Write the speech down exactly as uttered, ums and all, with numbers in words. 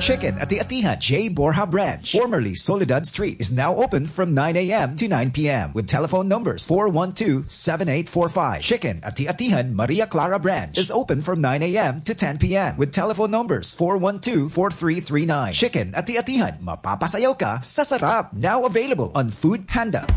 Chicken Ati-Atihan J. Borja Branch, formerly Soledad Street, is now open from nine a.m. to nine p.m. with telephone numbers four one two, seven eight four five. Chicken Ati-Atihan Maria Clara Branch is open from nine a.m. to ten p.m. with telephone numbers four one two, four three three nine. Chicken Ati-Atihan, mapapasayaw ka sa sarap. Now available on Food Panda.